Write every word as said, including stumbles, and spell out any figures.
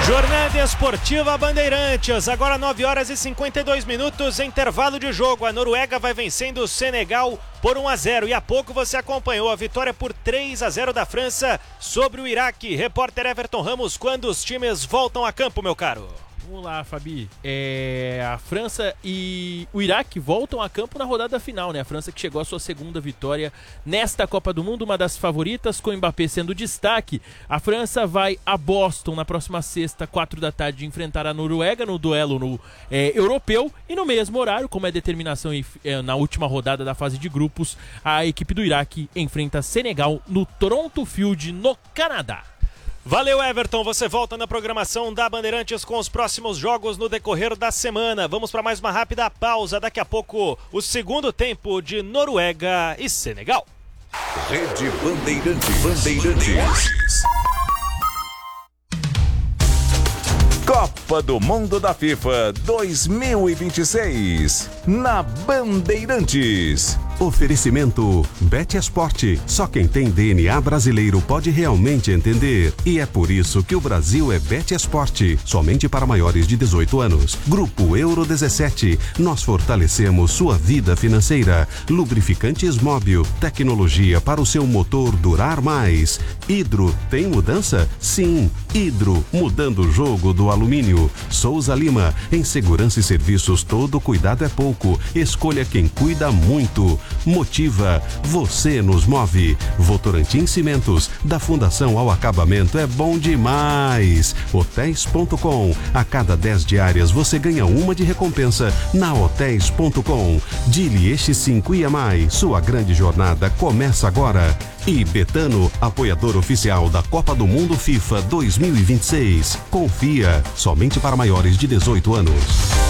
Jornada Esportiva Bandeirantes, agora nove horas e cinquenta e dois minutos, intervalo de jogo. A Noruega vai vencendo o Senegal por um a zero e há pouco você acompanhou a vitória por três a zero da França sobre o Iraque. Repórter Everton Ramos, quando os times voltam a campo, meu caro? Vamos lá, Fabi. É, a França e o Iraque voltam a campo na rodada final, né? A França que chegou à sua segunda vitória nesta Copa do Mundo, uma das favoritas, com o Mbappé sendo destaque. A França vai a Boston na próxima sexta, quatro da tarde, enfrentar a Noruega no duelo no é, europeu. E no mesmo horário, como é determinação é, na última rodada da fase de grupos, a equipe do Iraque enfrenta Senegal no Toronto Field, no Canadá. Valeu, Everton, você volta na programação da Bandeirantes com os próximos jogos no decorrer da semana. Vamos para mais uma rápida pausa, daqui a pouco o segundo tempo de Noruega e Senegal. Rede Bandeirantes. Bandeirantes. Copa do Mundo da FIFA dois mil e vinte e seis na Bandeirantes. Oferecimento Bet Esporte. Só quem tem D N A brasileiro pode realmente entender. E é por isso que o Brasil é Bet Esporte. Somente para maiores de dezoito anos. Grupo Euro dezessete. Nós fortalecemos sua vida financeira. Lubrificantes Móbil. Tecnologia para o seu motor durar mais. Hidro tem mudança? Sim. Hidro, mudando o jogo do alumínio. Souza Lima. Em segurança e serviços, todo cuidado é pouco. Escolha quem cuida muito. Motiva, você nos move. Votorantim Cimentos, da fundação ao acabamento é bom demais. Hotéis ponto com, a cada dez diárias você ganha uma de recompensa na Hotéis ponto com. Dili Este cinco I M I, sua grande jornada começa agora. E Betano, apoiador oficial da Copa do Mundo FIFA dois mil e vinte e seis. Confia, somente para maiores de dezoito anos.